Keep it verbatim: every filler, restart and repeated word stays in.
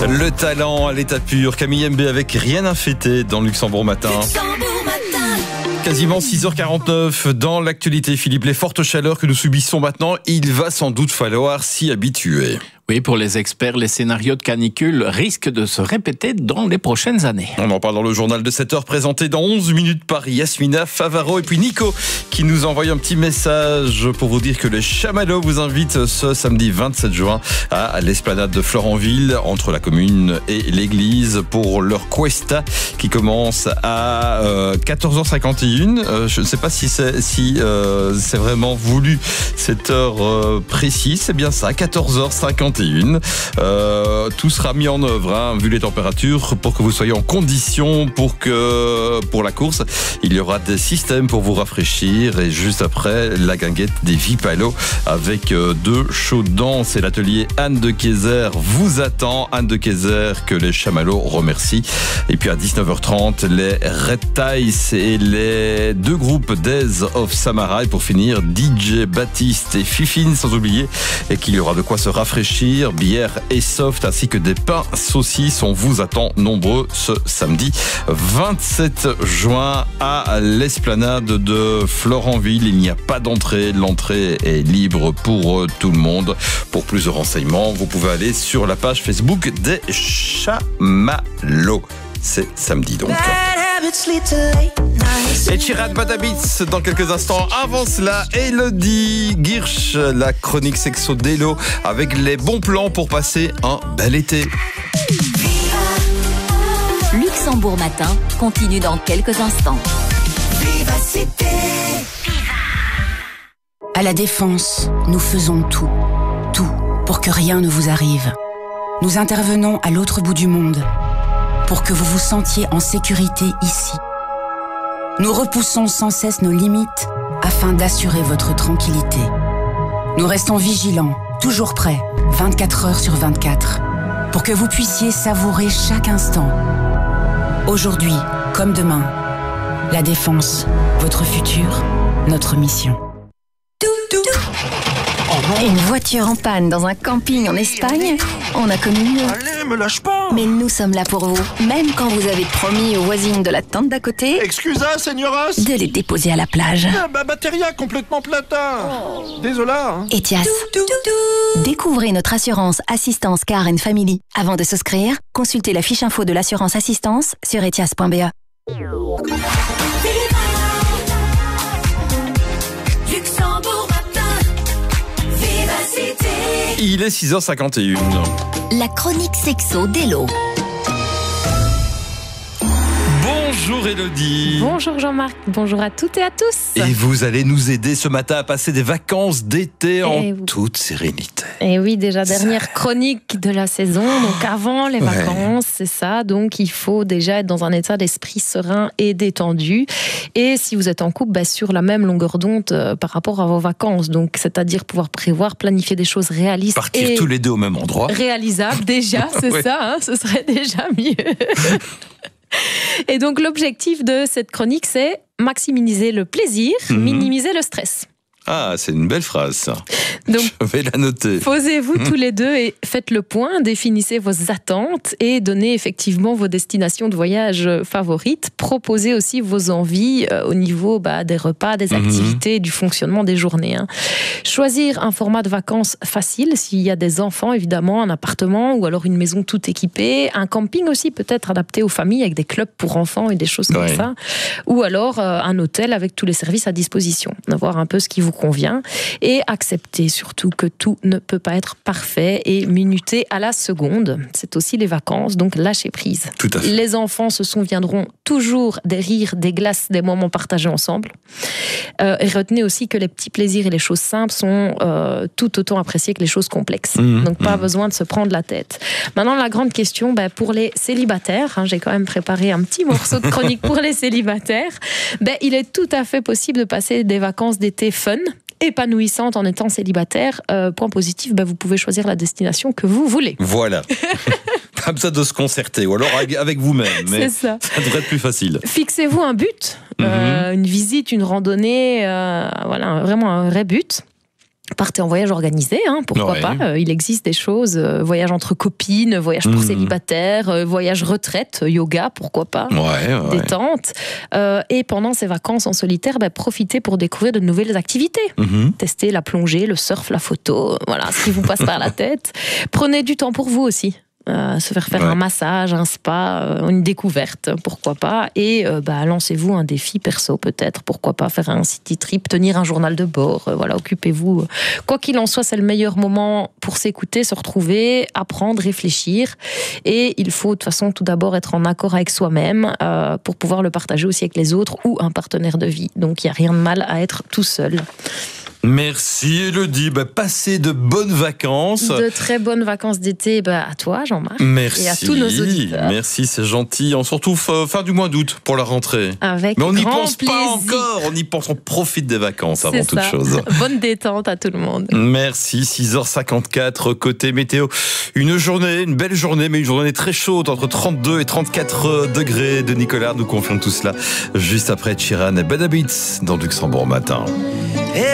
Le talent à l'état pur. Camille M B avec Rien à fêter dans Luxembourg matin. Luxembourg matin. Quasiment six heures quarante-neuf dans l'actualité, Philippe. Les fortes chaleurs que nous subissons maintenant, il va sans doute falloir s'y habituer. Oui, pour les experts, les scénarios de canicule risquent de se répéter dans les prochaines années. On en parle dans le journal de sept heures présenté dans onze minutes par Yasmina Favaro et puis Nico qui nous envoie un petit message pour vous dire que les Chamallows vous invitent ce samedi vingt-sept juin à l'esplanade de Florenville entre la commune et l'église pour leur Cuesta qui commence à euh, quatorze heures cinquante et une. Euh, je ne sais pas si c'est si, euh, c'est vraiment voulu cette heure euh, précise, c'est bien ça, quatorze heures cinquante et une. Euh, tout sera mis en œuvre, hein, vu les températures, pour que vous soyez en condition pour que pour la course. Il y aura des systèmes pour vous rafraîchir et juste après la guinguette des Vipalo avec euh, deux shows de danse et l'atelier Anne de Kayser vous attend. Anne de Kayser que les Chamallows remercient. Et puis à dix-neuf heures trente, les Red Ties et les deux groupes Days of Samarai pour finir D J Baptiste et Fifine sans oublier et qu'il y aura de quoi se rafraîchir. Bière et soft ainsi que des pains saucisses. On vous attend nombreux ce samedi vingt-sept juin à l'esplanade de Florenville. Il n'y a pas d'entrée, l'entrée est libre pour tout le monde. Pour plus de renseignements, vous pouvez aller sur la page Facebook des Chamallows. C'est samedi donc. Et Chirad Badabits dans quelques instants. Avant cela, Elodie Girsch, la chronique sexo d'Elo avec les bons plans pour passer un bel été. Luxembourg matin continue dans quelques instants. Vivacité. À la Défense, nous faisons tout, tout pour que rien ne vous arrive. Nous intervenons à l'autre bout du monde pour que vous vous sentiez en sécurité ici. Nous repoussons sans cesse nos limites afin d'assurer votre tranquillité. Nous restons vigilants, toujours prêts, vingt-quatre heures sur vingt-quatre, pour que vous puissiez savourer chaque instant. Aujourd'hui, comme demain, la Défense, votre futur, notre mission. Une voiture en panne dans un camping en Espagne, on a connu mieux. Allez, me lâche pas! Mais nous sommes là pour vous, même quand vous avez promis aux voisines de la tente d'à côté Excusa, señoras! de les déposer à la plage. Ah, bah, batteria complètement plata! Désolá! Hein. Etias. Découvrez notre assurance Assistance Car and Family. Avant de souscrire, consultez la fiche info de l'assurance assistance sur etias point b e. Luxembourg matin. Vivacité. Il est six heures cinquante et une. La chronique sexo d'Elo. Bonjour Elodie. Bonjour Jean-Marc, bonjour à toutes et à tous. Et vous allez nous aider ce matin à passer des vacances d'été en Et toute sérénité. Et oui, déjà dernière chronique de la saison, donc avant les Ouais. vacances, c'est ça. Donc il faut déjà être dans un état d'esprit serein et détendu. Et si vous êtes en couple, bah, sur la même longueur d'onde euh, par rapport à vos vacances. Donc c'est-à-dire pouvoir prévoir, planifier des choses réalistes Partir et tous les deux au même endroit. réalisables déjà, c'est Ouais. ça, hein, ce serait déjà mieux. Et donc l'objectif de cette chronique, c'est maximiser le plaisir, Mhm. minimiser le stress. Ah, c'est une belle phrase ça. Donc Je vais la noter. posez-vous tous les deux et faites le point, définissez vos attentes et donnez effectivement vos destinations de voyage favorites. Proposez aussi vos envies euh, au niveau bah, des repas, des Mhm. activités, du fonctionnement des journées. Hein. Choisir un format de vacances facile, s'il y a des enfants évidemment, un appartement ou alors une maison tout équipée, un camping aussi peut-être adapté aux familles avec des clubs pour enfants et des choses comme Ouais. ça, ou alors euh, un hôtel avec tous les services à disposition. Voir un peu ce qui vous convient et accepter surtout que tout ne peut pas être parfait et minuté à la seconde. C'est aussi les vacances, donc lâchez prise. Tout à fait. Les enfants se souviendront toujours des rires, des glaces, des moments partagés ensemble. Euh, et retenez aussi que les petits plaisirs et les choses simples sont euh, tout autant appréciés que les choses complexes. Mmh, donc pas mmh. besoin de se prendre la tête. Maintenant, la grande question, ben, pour les célibataires, hein, j'ai quand même préparé un petit morceau de chronique pour les célibataires, ben, il est tout à fait possible de passer des vacances d'été fun, épanouissante en étant célibataire. Euh, point positif, ben, vous pouvez choisir la destination que vous voulez. Voilà. Pas besoin de se concerter, ou alors avec vous-même. Mais C'est ça. ça devrait être plus facile. Fixez-vous un but, Mhm. euh, une visite, une randonnée, euh, voilà, vraiment un vrai but. Partez en voyage organisé, hein, pourquoi Ouais. pas. Euh, il existe des choses, euh, voyage entre copines, voyage pour Mmh. célibataires, euh, voyage retraite, euh, yoga, pourquoi pas. Ouais, ouais. Détente. Euh, et pendant ces vacances en solitaire, bah, profitez pour découvrir de nouvelles activités. Mhm. Tester la plongée, le surf, la photo, voilà, ce qui vous passe par la tête. Prenez du temps pour vous aussi. Euh, se faire faire Ouais. un massage, un spa, euh, une découverte, pourquoi pas. Et euh, bah, lancez-vous un défi perso peut-être, pourquoi pas faire un city trip, tenir un journal de bord, euh, voilà, occupez-vous. Quoi qu'il en soit, c'est le meilleur moment pour s'écouter, se retrouver, apprendre, réfléchir. Et il faut de toute façon tout d'abord être en accord avec soi-même euh, pour pouvoir le partager aussi avec les autres ou un partenaire de vie. Donc il n'y a rien de mal à être tout seul. Merci Elodie, bah, passez de bonnes vacances. De très bonnes vacances d'été bah, à toi Jean-Marc. Merci. Et à tous nos auditeurs. Merci, c'est gentil. On se retrouve euh, fin du mois d'août pour la rentrée. Avec Mais on n'y grand pense plaisir. pas encore, on y pense, on profite des vacances avant C'est toute ça. chose. Bonne détente à tout le monde. Merci, six heures cinquante-quatre côté météo. Une journée, une belle journée, mais une journée très chaude, entre trente-deux et trente-quatre degrés. De Nicolas nous confirme tout cela juste après Chiran et Bad Habits dans Luxembourg Matin.